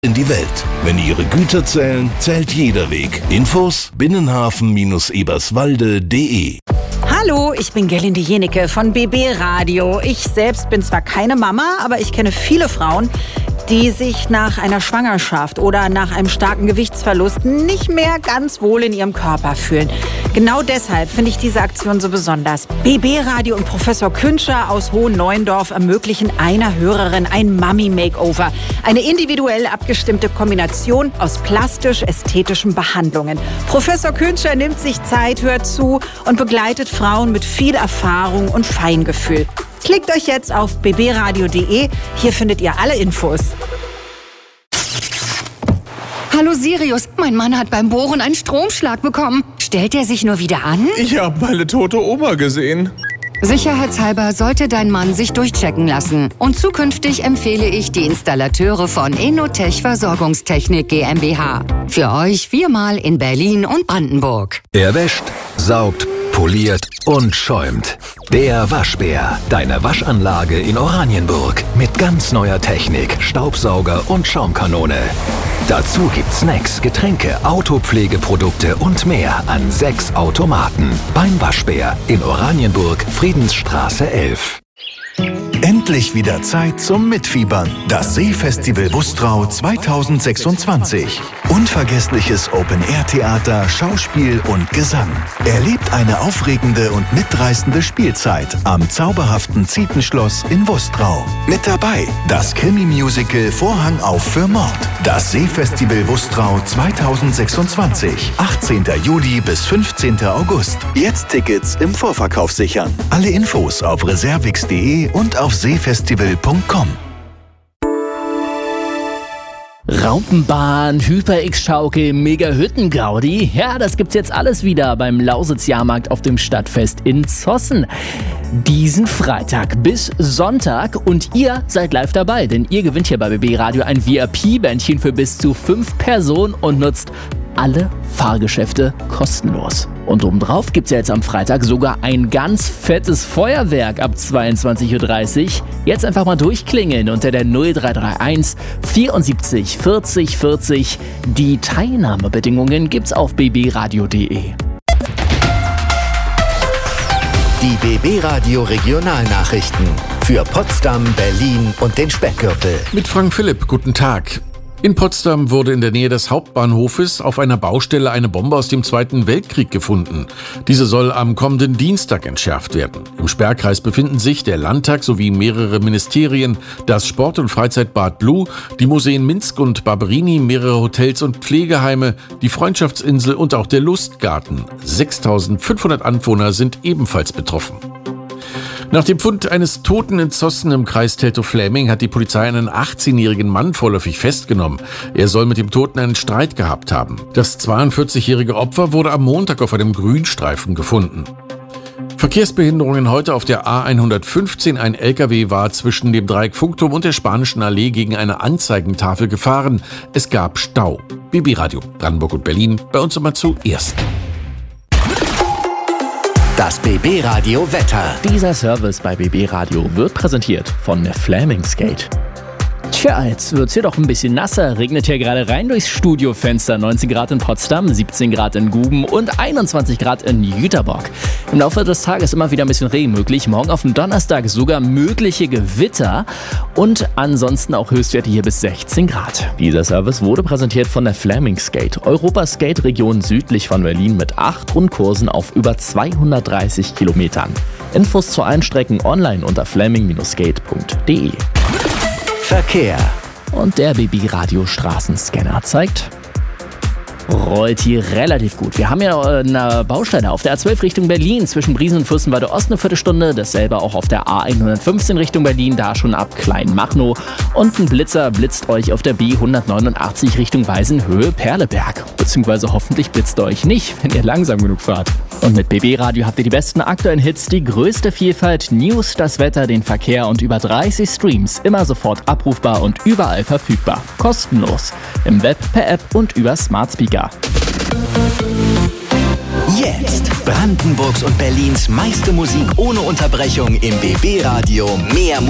in die Welt. Wenn Ihre Güter zählen, zählt jeder Weg. Infos: binnenhafen-eberswalde.de. Hallo, ich bin Gerlinde Jenecke von BB Radio. Ich selbst bin zwar keine Mama, aber ich kenne viele Frauen, die sich nach einer Schwangerschaft oder nach einem starken Gewichtsverlust nicht mehr ganz wohl in ihrem Körper fühlen. Genau deshalb finde ich diese Aktion so besonders. BB Radio und Professor Künscher aus Hohenneuendorf ermöglichen einer Hörerin ein Mummy-Makeover. Eine individuell abgestimmte Kombination aus plastisch-ästhetischen Behandlungen. Professor Künscher nimmt sich Zeit, hört zu und begleitet Frauen mit viel Erfahrung und Feingefühl. Klickt euch jetzt auf bbradio.de. Hier findet ihr alle Infos. Hallo Sirius, mein Mann hat beim Bohren einen Stromschlag bekommen. Stellt er sich nur wieder an? Ich habe meine tote Oma gesehen. Sicherheitshalber sollte dein Mann sich durchchecken lassen. Und zukünftig empfehle ich die Installateure von Enotech Versorgungstechnik GmbH. Für euch 4-mal in Berlin und Brandenburg. Er wäscht, saugt, poliert und schäumt. Der Waschbär, deine Waschanlage in Oranienburg. Mit ganz neuer Technik, Staubsauger und Schaumkanone. Dazu gibt's Snacks, Getränke, Autopflegeprodukte und mehr an 6 Automaten. Beim Waschbär in Oranienburg, Friedensstraße 11. Endlich wieder Zeit zum Mitfiebern. Das Seefestival Wustrau 2026. Unvergessliches Open-Air-Theater, Schauspiel und Gesang. Erlebt eine aufregende und mitreißende Spielzeit am zauberhaften Zietenschloss in Wustrau. Mit dabei das Krimi-Musical Vorhang auf für Mord. Das Seefestival Wustrau 2026. 18. Juli bis 15. August. Jetzt Tickets im Vorverkauf sichern. Alle Infos auf reservix.de und auf seefestival.com. Raupenbahn, Hyper-X-Schaukel, Mega-Hütten-Gaudi. Ja, das gibt's jetzt alles wieder beim Lausitz-Jahrmarkt auf dem Stadtfest in Zossen. Diesen Freitag bis Sonntag und ihr seid live dabei, denn ihr gewinnt hier bei BB Radio ein VIP-Bändchen für bis zu 5 Personen und nutzt alle Fahrgeschäfte kostenlos. Und obendrauf gibt's ja jetzt am Freitag sogar ein ganz fettes Feuerwerk ab 22.30 Uhr. Jetzt einfach mal durchklingeln unter der 0331 74 40 40. Die Teilnahmebedingungen gibt's auf bbradio.de. Die BB Radio Regionalnachrichten für Potsdam, Berlin und den Speckgürtel. Mit Frank Philipp, guten Tag. In Potsdam wurde in der Nähe des Hauptbahnhofes auf einer Baustelle eine Bombe aus dem Zweiten Weltkrieg gefunden. Diese soll am kommenden Dienstag entschärft werden. Im Sperrkreis befinden sich der Landtag sowie mehrere Ministerien, das Sport- und Freizeitbad Blue, die Museen Minsk und Barberini, mehrere Hotels und Pflegeheime, die Freundschaftsinsel und auch der Lustgarten. 6.500 Anwohner sind ebenfalls betroffen. Nach dem Fund eines Toten in Zossen im Kreis Teltow-Fläming hat die Polizei einen 18-jährigen Mann vorläufig festgenommen. Er soll mit dem Toten einen Streit gehabt haben. Das 42-jährige Opfer wurde am Montag auf einem Grünstreifen gefunden. Verkehrsbehinderungen heute auf der A115. Ein LKW war zwischen dem Dreieck Funkturm und der Spanischen Allee gegen eine Anzeigentafel gefahren. Es gab Stau. BB Radio, Brandenburg und Berlin, bei uns immer zuerst. Das BB Radio Wetter. Dieser Service bei BB Radio wird präsentiert von der Flämingskate. Tja, jetzt wird's hier doch ein bisschen nasser. Regnet hier gerade rein durchs Studiofenster. 19 Grad in Potsdam, 17 Grad in Guben und 21 Grad in Jüterbock. Im Laufe des Tages immer wieder ein bisschen Regen möglich. Morgen auf dem Donnerstag sogar mögliche Gewitter. Und ansonsten auch Höchstwerte hier bis 16 Grad. Dieser Service wurde präsentiert von der Flämingskate. Europaskate-Region südlich von Berlin mit 8 Rundkursen auf über 230 Kilometern. Infos zu allen Strecken online unter flaming-skate.de. Verkehr. Und der BB Radio Straßenscanner zeigt, rollt hier relativ gut. Wir haben ja eine Baustelle auf der A12 Richtung Berlin zwischen Briesen und Fürstenwalde Ost eine Viertelstunde. Dasselbe auch auf der A115 Richtung Berlin, da schon ab Kleinmachnow. Und ein Blitzer blitzt euch auf der B189 Richtung Weißenhöhe Perleberg. Beziehungsweise hoffentlich blitzt er euch nicht, wenn ihr langsam genug fahrt. Und mit BB Radio habt ihr die besten aktuellen Hits, die größte Vielfalt, News, das Wetter, den Verkehr und über 30 Streams. Immer sofort abrufbar und überall verfügbar. Kostenlos. Im Web, per App und über Smart Speaker. Jetzt Brandenburgs und Berlins meiste Musik ohne Unterbrechung im BB Radio. Mehr Musik.